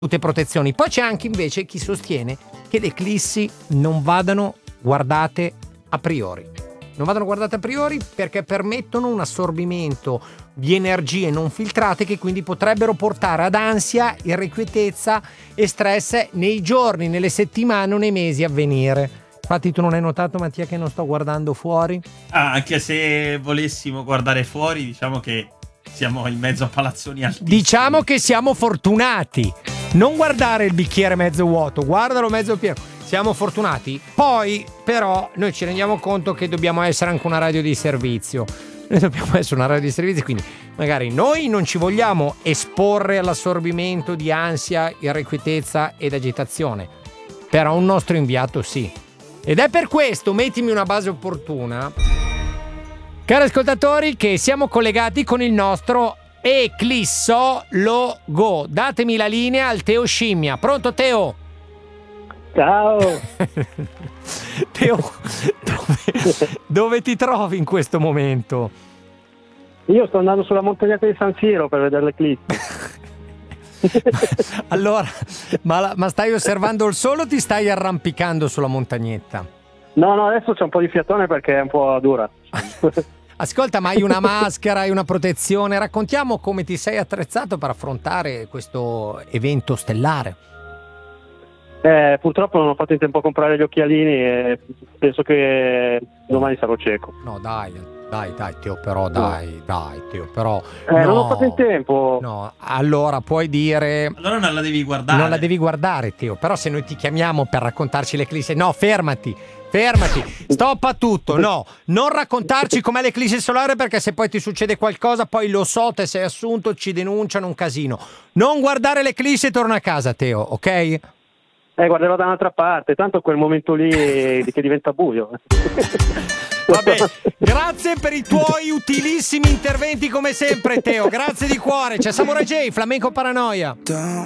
tutte protezioni. Poi c'è anche invece chi sostiene che le eclissi non vadano guardate a priori. Non vadano guardate a priori perché permettono un assorbimento di energie non filtrate che quindi potrebbero portare ad ansia, irrequietezza e stress nei giorni, nelle settimane o nei mesi a venire. Infatti tu non hai notato, Mattia, che non sto guardando fuori? Anche se volessimo guardare fuori, diciamo che siamo in mezzo a palazzoni altissimi. Diciamo che siamo fortunati. Non guardare il bicchiere mezzo vuoto, guardalo mezzo pieno. Siamo fortunati. Poi, però, noi ci rendiamo conto che dobbiamo essere anche una radio di servizio. Noi dobbiamo essere una radio di servizio, quindi magari noi non ci vogliamo esporre all'assorbimento di ansia, irrequietezza ed agitazione. Però un nostro inviato sì. Ed è per questo, mettimi una base opportuna, cari ascoltatori, che siamo collegati con il nostro eclissologo. Datemi la linea al Teo Scimmia. Pronto, Teo? Ciao. Teo, dove ti trovi in questo momento? Io sto andando sulla montagnetta di San Siro per vedere l'eclisse. Allora, ma stai osservando il sole o ti stai arrampicando sulla montagnetta? No, adesso c'è un po' di fiatone perché è un po' dura. Ascolta, ma hai una maschera, hai una protezione? Raccontiamo come ti sei attrezzato per affrontare questo evento stellare. Purtroppo non ho fatto in tempo a comprare gli occhialini e penso che domani sarò cieco. No, dai, Teo, però dai, Teo, però non ho fatto in tempo. No, allora puoi dire. Allora non la devi guardare. Non la devi guardare, Teo. Però se noi ti chiamiamo per raccontarci l'eclisse, no, fermati, stoppa tutto. No, non raccontarci com'è l'eclisse solare, perché se poi ti succede qualcosa, poi lo so, te sei assunto, ci denunciano, un casino. Non guardare l'eclisse e torna a casa, Teo, ok? Guarderò da un'altra parte, tanto quel momento lì che diventa buio. Vabbè, grazie per i tuoi utilissimi interventi come sempre, Teo. Grazie di cuore. C'è Samurai J, Flamenco Paranoia.